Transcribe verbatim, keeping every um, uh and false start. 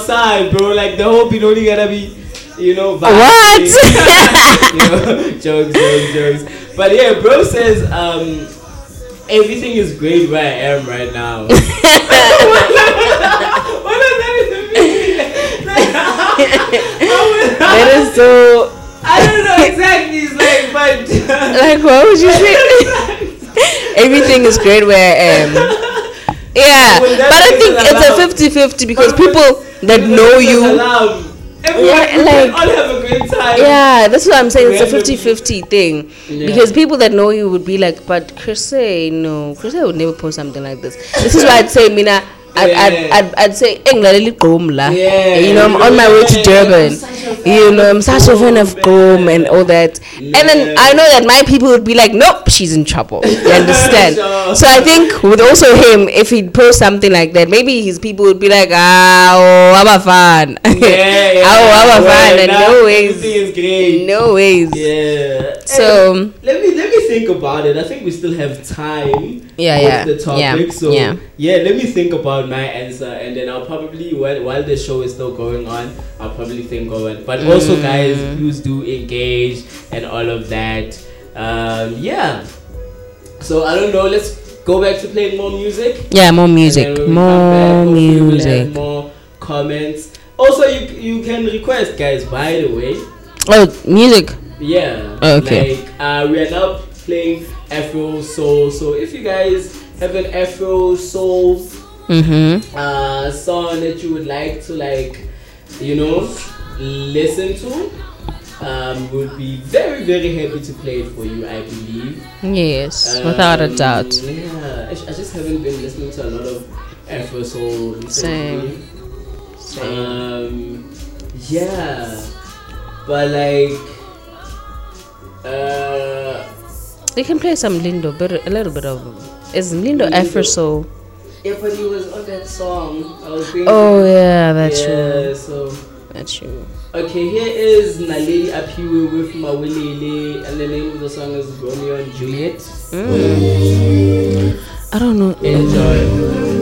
outside, bro. Like the whole Pinoni gotta be, you know, vibing. What? You know, jokes, jokes, jokes. But yeah, bro says um everything is great where I am right now. What does that even mean? That is so. I don't know exactly. It's like, but like, what would you say? Everything is great where I am. Yeah, but I think it's a fifty-fifty because people that know you. Everyone, yeah, like, all have a great time. Yeah, that's what I'm saying. It's a fifty-fifty thing. Yeah. Because people that know you would be like, but Chris, no, Chris would never post something like this. This is why I'd say, Mina, I'd, yeah. I'd, I'd, I'd say, yeah. You know, I'm on my way to Durban. You know, I'm such a fan of Grom and all that. Yeah. And then I know that my people would be like, nope, she's in trouble. You understand? Sure. So I think with also him, if he'd post something like that, maybe his people would be like, ah, oh, I'm a fan. Yeah, yeah. oh, I'm a fan. And no ways. Is great. No ways. Yeah. So and let me let me think about it. I think we still have time. Yeah, yeah. The topic. Yeah, so yeah. yeah, let me think about my answer, and then I'll probably while while the show is still going on, I'll probably think of it. But mm. also, guys, please do engage and all of that. Um, yeah. So I don't know. Let's go back to playing more music. Yeah, more music. More back, music. We'll more comments. Also, you you can request, guys. By the way. Oh, music. Yeah. Oh, okay. Like uh, we are now playing Afro Soul. So if you guys have an Afro Soul mm-hmm. uh, song that you would like to like, you know, listen to, um, would be very very happy to play it for you. I believe. Yes, um, without a doubt. Yeah, I, I just haven't been listening to a lot of Afro Soul recently. Same. Same. Um, yeah, but like. Uh, they can play some Lindo, but a little bit of is Lindo Afro Soul. Yeah, but he was on that song. I was thinking. Oh yeah, that's yeah, true. So that's true. Okay, here is Naledi Apiwe with Mawilele, and the name of the song is Romeo and Juliet. Mm. I don't know. Enjoy.